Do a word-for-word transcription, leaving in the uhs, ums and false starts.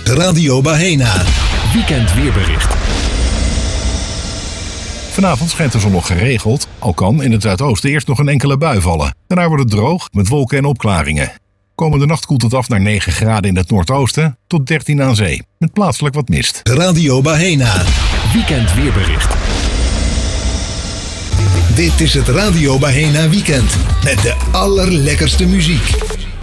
Radio Bahena. Weekend weerbericht. Vanavond schijnt de zon nog geregeld, al kan in het zuidoosten eerst nog een enkele bui vallen. Daarna wordt het droog met wolken en opklaringen. Komende nacht koelt het af naar negen graden in het noordoosten tot dertien aan zee, met plaatselijk wat mist. Radio Bahena. Weekend weerbericht. Dit is het Radio Bahena Weekend met de allerlekkerste muziek.